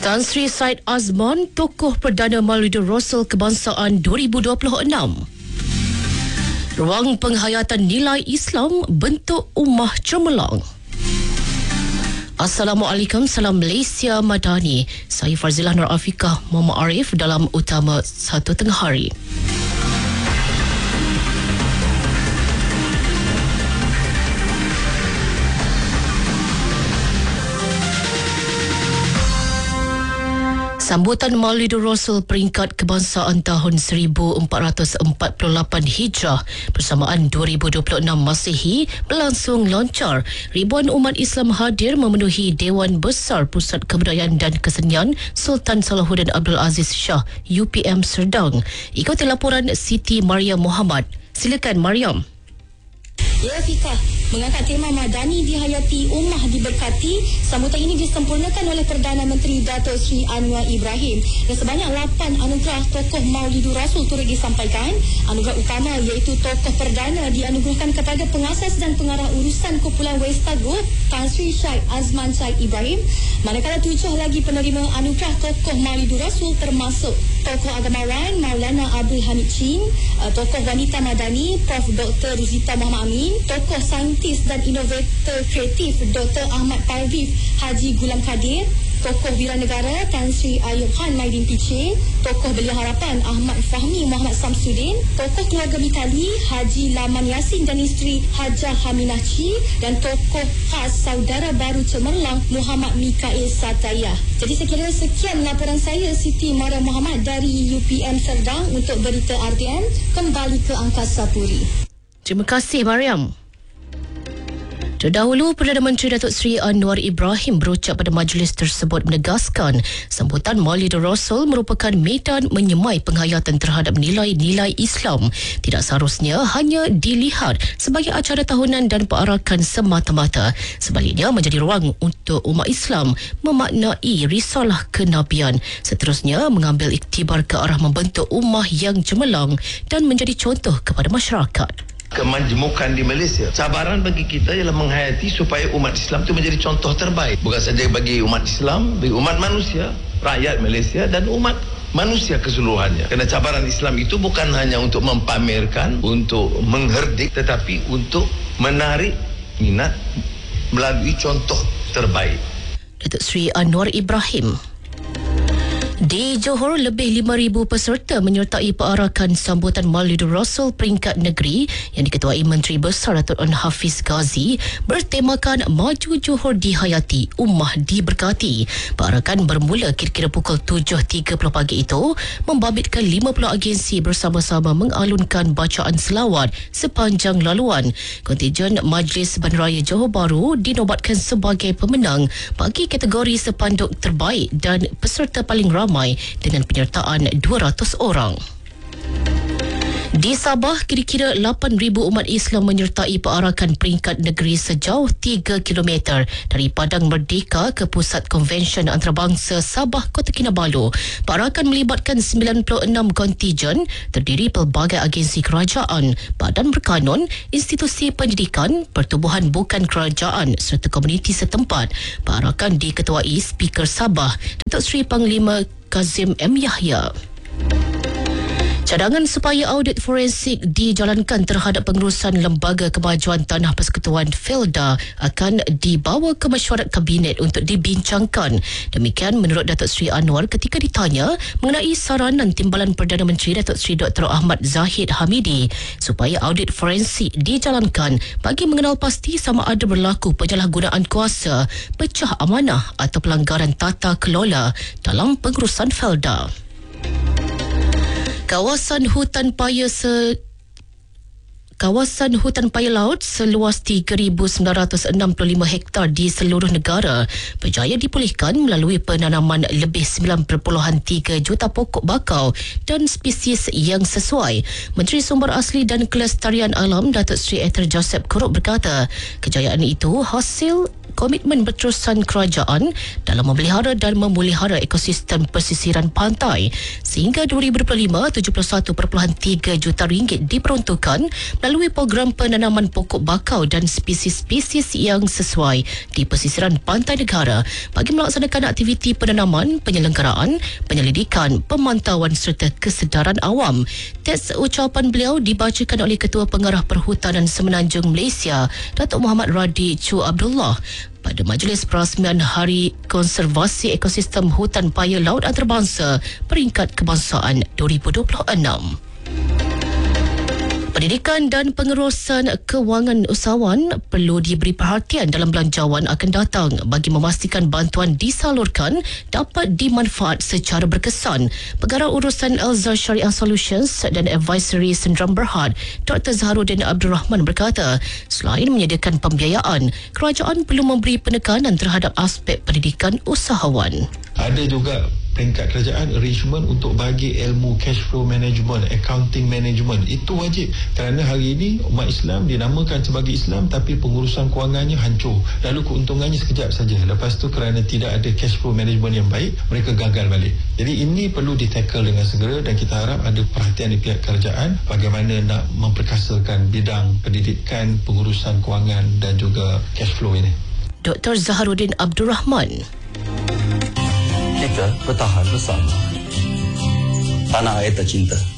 Tan Sri Syed Azman, tokoh Perdana Maulidul Rasul Kebangsaan 2026. Ruang penghayatan nilai Islam bentuk ummah cemerlang. Assalamualaikum, salam Malaysia Madani. Saya Farzilah Nur Afiqah Muhammad Arif dalam Utama 1 Tengah Hari. Sambutan Maulidul Rasul peringkat kebangsaan tahun 1448 Hijrah bersamaan 2026 Masihi berlangsung lancar. Ribuan umat Islam hadir memenuhi Dewan Besar Pusat Kebudayaan dan Kesenian Sultan Salahuddin Abdul Aziz Shah UPM Serdang. Ikuti laporan Siti Mariam Muhammad. Silakan Mariam. Ya, Fikah. Mengangkat tema Madani dihayati, ummah diberkati. Sambutan ini disempurnakan oleh Perdana Menteri Datuk Seri Anwar Ibrahim. Dan sebanyak 8 anugerah tokoh Maulidul Rasul turut disampaikan. Anugerah utama iaitu tokoh perdana dianugerahkan kepada pengasas dan pengarah urusan kumpulan Westa Group, Tan Sri Syed Azman Syed Ibrahim. Manakala 7 lagi penerima anugerah tokoh Maulidul Rasul termasuk tokoh agamawan Maulana Abdul Hamid Chin, tokoh wanita Madani Prof. Dr. Ruzita Muhammad Amin, tokoh saintis dan inovator kreatif Dr. Ahmad Parvif Haji Gulam Kadir, tokoh wiranegara Tan Sri Ayub Khan Maidin Piche, tokoh Belia Harapan Ahmad Fahmi Muhammad Samsudin, tokoh keluarga Mitali Haji Laman Yasin dan isteri Hajah Haminah Chi, dan tokoh khas saudara baru cemerlang Muhammad Mikail Satayah. Jadi sekira sekian laporan saya, Siti Mariam Muhammad dari UPM Serdang untuk Berita RTM. Kembali ke Angkasa Puri. Terima kasih Mariam. Terdahulu, Perdana Menteri Datuk Seri Anwar Ibrahim berucap pada majlis tersebut menegaskan sambutan Maulidul Rasul merupakan medan menyemai penghayatan terhadap nilai-nilai Islam. Tidak seharusnya hanya dilihat sebagai acara tahunan dan perarakan semata-mata. Sebaliknya, menjadi ruang untuk umat Islam memaknai risalah kenabian. Seterusnya, mengambil iktibar ke arah membentuk ummah yang cemerlang dan menjadi contoh kepada masyarakat. Kemajmukan di Malaysia, cabaran bagi kita ialah menghayati supaya umat Islam itu menjadi contoh terbaik, bukan saja bagi umat Islam, bagi umat manusia, rakyat Malaysia dan umat manusia keseluruhannya. Kerana cabaran Islam itu bukan hanya untuk mempamerkan, untuk mengherdik, tetapi untuk menarik minat melalui contoh terbaik. Datuk Seri Anwar Ibrahim. Di Johor, lebih 5,000 peserta menyertai perarakan sambutan Maulidul Rasul peringkat negeri yang diketuai Menteri Besar Datuk An Hafiz Ghazi bertemakan Maju Johor Dihayati, Ummah Diberkati. Perarakan bermula kira-kira pukul 7.30 pagi itu membabitkan 50 agensi bersama-sama mengalunkan bacaan selawat sepanjang laluan. Kontijen Majlis Bandaraya Johor Bahru dinobatkan sebagai pemenang bagi kategori sepanduk terbaik dan peserta paling ramai dengan penyertaan 200 orang. Di Sabah, kira-kira 8,000 umat Islam menyertai perarakan peringkat negeri sejauh 3 km dari Padang Merdeka ke Pusat Konvensyen Antarabangsa Sabah, Kota Kinabalu. Perarakan melibatkan 96 kontijen terdiri pelbagai agensi kerajaan, badan berkanun, institusi pendidikan, pertubuhan bukan kerajaan serta komuniti setempat. Perarakan diketuai Speaker Sabah, Datuk Seri Panglima Kazim M. Yahya. Cadangan supaya audit forensik dijalankan terhadap pengurusan Lembaga Kemajuan Tanah Persekutuan Felda akan dibawa ke mesyuarat Kabinet untuk dibincangkan. Demikian menurut Datuk Seri Anwar ketika ditanya mengenai saranan Timbalan Perdana Menteri Datuk Seri Dr. Ahmad Zahid Hamidi supaya audit forensik dijalankan bagi mengenal pasti sama ada berlaku penyalahgunaan kuasa, pecah amanah atau pelanggaran tata kelola dalam pengurusan Felda. Kawasan hutan paya laut seluas 3,965 hektar di seluruh negara berjaya dipulihkan melalui penanaman lebih 9.3 juta pokok bakau dan spesies yang sesuai. Menteri Sumber Asli dan Kelestarian Alam Datuk Seri Ether Joseph Kurup berkata, kejayaan itu hasil komitmen berterusan kerajaan dalam memelihara dan memulihara ekosistem pesisiran pantai. Sehingga 2025, 71.3 juta ringgit diperuntukkan melalui program penanaman pokok bakau dan spesies-spesies yang sesuai di pesisiran pantai negara bagi melaksanakan aktiviti penanaman, penyelenggaraan, penyelidikan, pemantauan serta kesedaran awam. Teks ucapan beliau dibacakan oleh Ketua Pengarah Perhutanan Semenanjung Malaysia, Datuk Muhammad Radi Chu Abdullah pada Majlis Perasmian Hari Konservasi Ekosistem Hutan Paya Laut Antarabangsa Peringkat Kebangsaan 2026. Pendidikan dan pengurusan kewangan usahawan perlu diberi perhatian dalam belanjawan akan datang bagi memastikan bantuan disalurkan dapat dimanfaat secara berkesan. Pengarah urusan Alzar Syariah Solutions dan Advisory Sendram Berhad, Dr. Zaharuddin Abdul Rahman berkata, selain menyediakan pembiayaan, kerajaan perlu memberi penekanan terhadap aspek pendidikan usahawan. Ada juga peringkat kerajaan arrangement untuk bagi ilmu cash flow management, accounting management. Itu wajib kerana hari ini umat Islam dinamakan sebagai Islam tapi pengurusan kewangannya hancur. Lalu keuntungannya sekejap saja. Lepas tu kerana tidak ada cash flow management yang baik, mereka gagal balik. Jadi ini perlu ditackle dengan segera dan kita harap ada perhatian di pihak kerajaan bagaimana nak memperkasakan bidang pendidikan, pengurusan kewangan dan juga cash flow ini. Dr. Zaharuddin Abdul Rahman. Kita bertahan bersama. Tanah air tercinta.